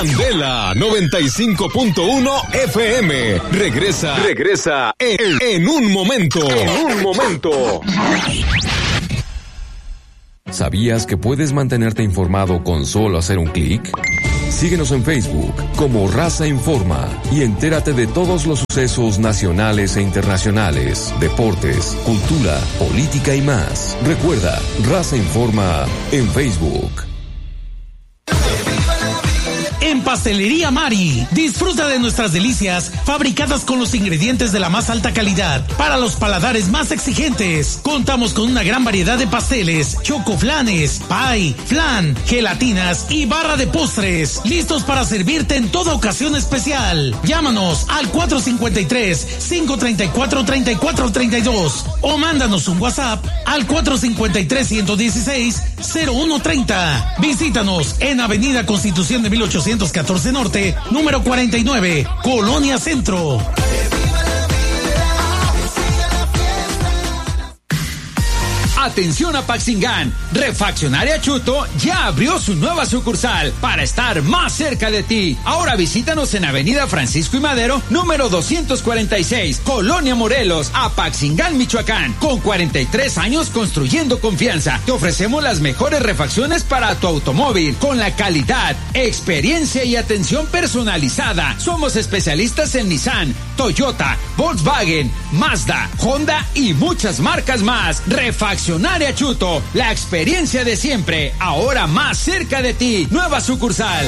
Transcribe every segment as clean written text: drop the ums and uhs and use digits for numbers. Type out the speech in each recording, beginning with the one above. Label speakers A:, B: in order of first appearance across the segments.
A: Candela 95.1 FM. Regresa en un momento. ¿Sabías que puedes mantenerte informado con solo hacer un clic? Síguenos en Facebook como Raza Informa y entérate de todos los sucesos nacionales e internacionales, deportes, cultura, política y más. Recuerda, Raza Informa en Facebook.
B: En Pastelería Mari, disfruta de nuestras delicias fabricadas con los ingredientes de la más alta calidad para los paladares más exigentes. Contamos con una gran variedad de pasteles, chocoflanes, pie, flan, gelatinas y barra de postres, listos para servirte en toda ocasión especial. Llámanos al 453-534-3432 o mándanos un WhatsApp al 453-116-0130. Visítanos en Avenida Constitución de 1814 Norte, número 49, Colonia Centro.
C: Atención a Paxingán, Refaccionaria Chuto ya abrió su nueva sucursal para estar más cerca de ti. Ahora visítanos en Avenida Francisco y Madero, número 246, Colonia Morelos, Apaxingán, Michoacán. Con 43 años construyendo confianza, te ofrecemos las mejores refacciones para tu automóvil, con la calidad, experiencia y atención personalizada. Somos especialistas en Nissan, Toyota, Volkswagen, Mazda, Honda y muchas marcas más. Refaccionaria Chuto, la experiencia de siempre, ahora más cerca de ti. Nueva sucursal.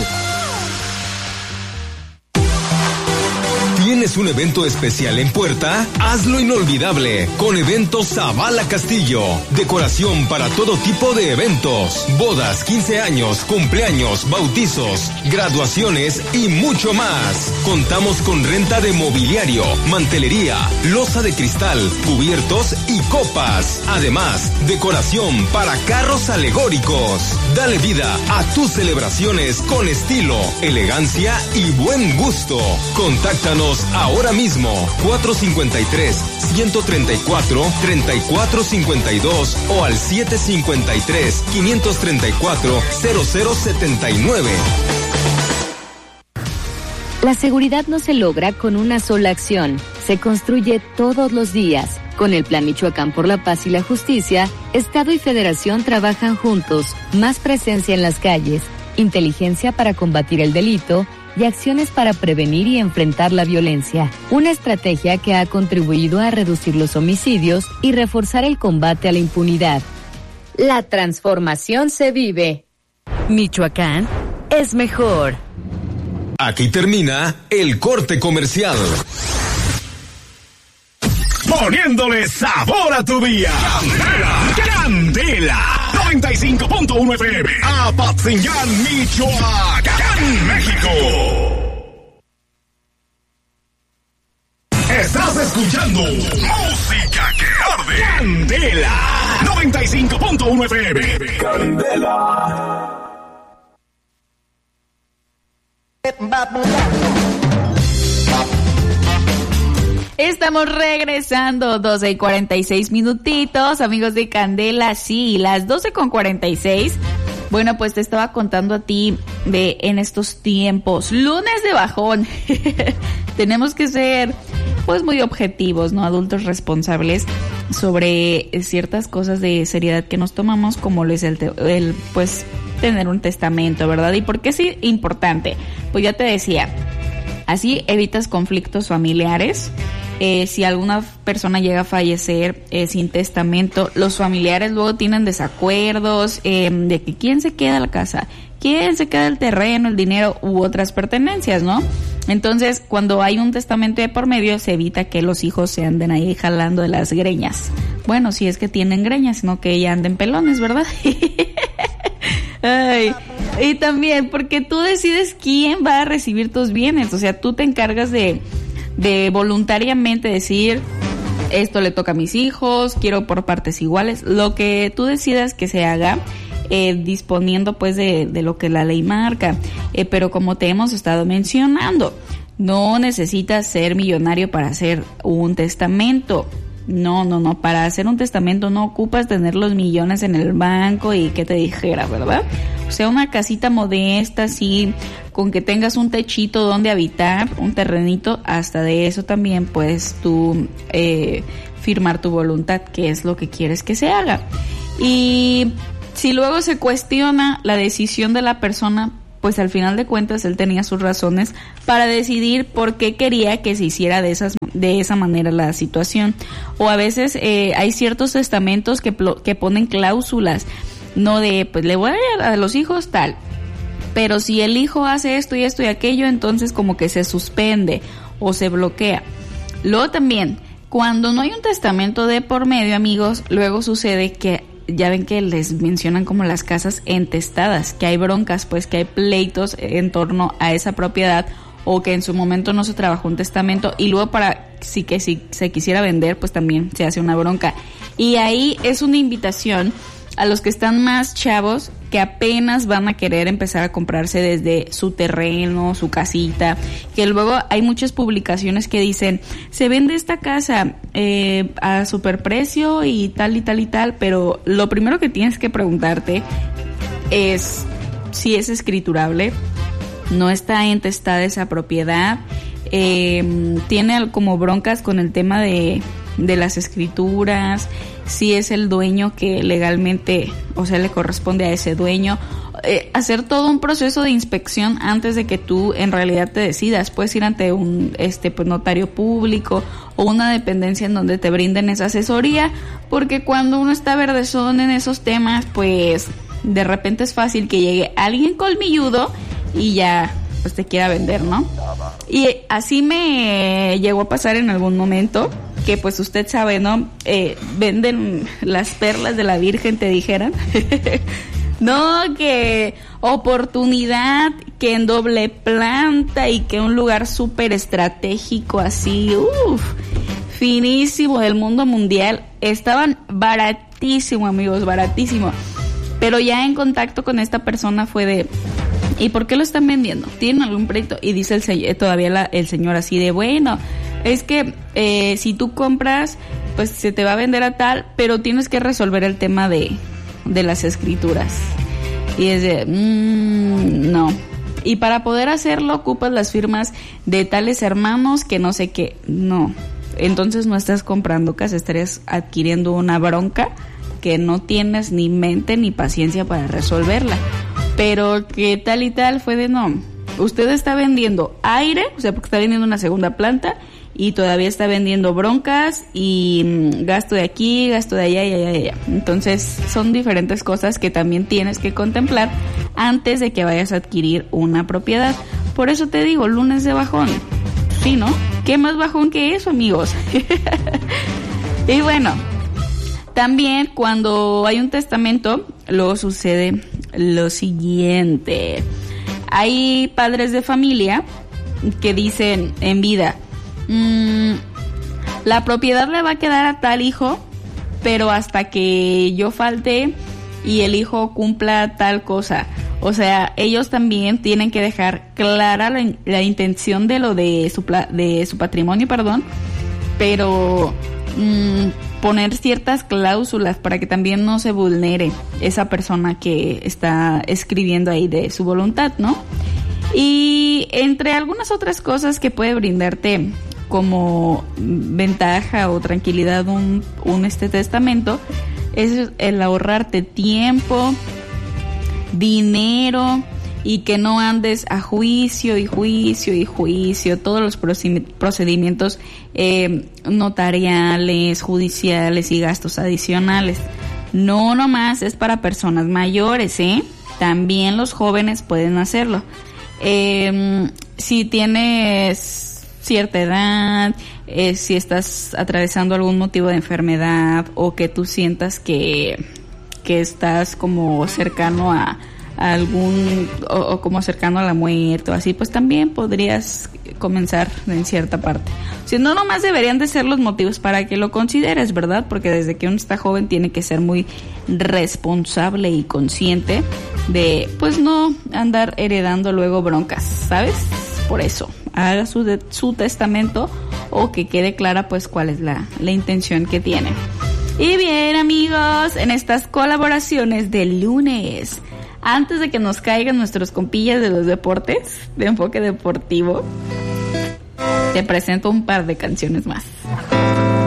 A: ¿Tienes un evento especial en puerta? Hazlo inolvidable con Eventos Zavala Castillo. Decoración para todo tipo de eventos, bodas, 15 años, cumpleaños, bautizos, graduaciones y mucho más. Contamos con renta de mobiliario, mantelería, loza de cristal, cubiertos y copas. Además, decoración para carros alegóricos. Dale vida a tus celebraciones con estilo, elegancia y buen gusto. Contáctanos ahora mismo, 453-134-3452 o al 753-534-0079.
D: La seguridad no se logra con una sola acción, se construye todos los días. Con el Plan Michoacán por la Paz y la Justicia, Estado y Federación trabajan juntos, más presencia en las calles, inteligencia para combatir el delito y acciones para prevenir y enfrentar la violencia. Una estrategia que ha contribuido a reducir los homicidios y reforzar el combate a la impunidad. La transformación se vive. Michoacán es mejor.
A: Aquí termina el corte comercial.
E: Poniéndole sabor a tu día. Candela 95.1 FM. Apatzingán, Michoacán, México. Estás escuchando música que arde. Candela 95.1 FM. Candela.
F: Estamos regresando, 12:46 minutitos, amigos de Candela, sí, las 12:46. Bueno, pues te estaba contando a ti de en estos tiempos, lunes de bajón. Tenemos que ser, pues, muy objetivos, ¿no? Adultos responsables sobre ciertas cosas de seriedad que nos tomamos, como lo es el pues, tener un testamento, ¿verdad? ¿Y por qué es importante? Pues ya te decía, así evitas conflictos familiares. Si alguna persona llega a fallecer sin testamento, los familiares luego tienen desacuerdos de que quién se queda la casa, quién se queda el terreno, el dinero u otras pertenencias, ¿no? Entonces, cuando hay un testamento de por medio, se evita que los hijos se anden ahí jalando de las greñas. Bueno, si es que tienen greñas, no que ya anden pelones, ¿verdad? Ay, y también porque tú decides quién va a recibir tus bienes, o sea, tú te encargas de voluntariamente decir, esto le toca a mis hijos, quiero por partes iguales, lo que tú decidas que se haga, disponiendo pues de lo que la ley marca, pero como te hemos estado mencionando, no necesitas ser millonario para hacer un testamento. No, para hacer un testamento no ocupas tener los millones en el banco y que te dijera, ¿verdad? O sea, una casita modesta, así, con que tengas un techito donde habitar, un terrenito, hasta de eso también puedes tú firmar tu voluntad, que es lo que quieres que se haga. Y si luego se cuestiona la decisión de la persona, pues al final de cuentas él tenía sus razones para decidir por qué quería que se hiciera de esa manera la situación. O a veces hay ciertos testamentos que ponen cláusulas, no de, pues le voy a dar a los hijos tal, pero si el hijo hace esto y esto y aquello, entonces como que se suspende o se bloquea. Luego también, cuando no hay un testamento de por medio, amigos, luego sucede que ya ven que les mencionan como las casas entestadas, que hay broncas, pues que hay pleitos en torno a esa propiedad, o que en su momento no se trabajó un testamento y luego si se quisiera vender, pues también se hace una bronca. Y ahí es una invitación a los que están más chavos, que apenas van a querer empezar a comprarse desde su terreno, su casita, que luego hay muchas publicaciones que dicen, se vende esta casa a superprecio y tal y tal y tal, pero lo primero que tienes que preguntarte es si es escriturable, no está entestada esa propiedad, tiene como broncas con el tema de las escrituras, si es el dueño que legalmente, o sea, le corresponde a ese dueño. Hacer todo un proceso de inspección antes de que tú en realidad te decidas. Puedes ir ante un pues notario público o una dependencia en donde te brinden esa asesoría, porque cuando uno está verdezón en esos temas, pues de repente es fácil que llegue alguien colmilludo y ya pues te quiera vender, ¿no? Y así me llegó a pasar en algún momento, que pues usted sabe, ¿no? Venden las perlas de la Virgen, te dijeran. No, que oportunidad, que en doble planta y que un lugar súper estratégico así, finísimo del mundo mundial. Estaban baratísimo, amigos, baratísimo. Pero ya en contacto con esta persona fue de, ¿y por qué lo están vendiendo? ¿Tienen algún proyecto? Y dice todavía el señor así de, bueno, es que si tú compras, pues se te va a vender a tal, pero tienes que resolver el tema de las escrituras. Y es de, no. Y para poder hacerlo ocupas las firmas de tales hermanos que no sé qué. No. Entonces no estás comprando casa, estarías adquiriendo una bronca que no tienes ni mente ni paciencia para resolverla. Pero que tal y tal fue de, no, usted está vendiendo aire, o sea, porque está vendiendo una segunda planta y todavía está vendiendo broncas y gasto de aquí, gasto de allá y allá. Entonces son diferentes cosas que también tienes que contemplar antes de que vayas a adquirir una propiedad. Por eso te digo, lunes de bajón. Sí, ¿no? ¿Qué más bajón que eso, amigos? Y bueno, también cuando hay un testamento, luego sucede lo siguiente. Hay padres de familia que dicen en vida, la propiedad le va a quedar a tal hijo, pero hasta que yo falte y el hijo cumpla tal cosa. O sea, ellos también tienen que dejar clara la intención de lo de su patrimonio, pero poner ciertas cláusulas para que también no se vulnere esa persona que está escribiendo ahí de su voluntad, ¿no? Y entre algunas otras cosas que puede brindarte como ventaja o tranquilidad un testamento es el ahorrarte tiempo, dinero, y que no andes a juicio, todos los procedimientos notariales, judiciales y gastos adicionales. No nomás es para personas mayores, también los jóvenes pueden hacerlo. Si tienes cierta edad, si estás atravesando algún motivo de enfermedad o que tú sientas que estás como cercano a algún o como cercano a la muerte o así, pues también podrías comenzar en cierta parte. Si no, nomás deberían de ser los motivos para que lo consideres, ¿verdad? Porque desde que uno está joven tiene que ser muy responsable y consciente de, pues, no andar heredando luego broncas, ¿sabes? Por eso, haga su testamento o que quede clara pues cuál es la intención que tiene. Y bien, amigos, en estas colaboraciones del lunes, antes de que nos caigan nuestros compillas de los deportes, de Enfoque Deportivo, te presento un par de canciones más.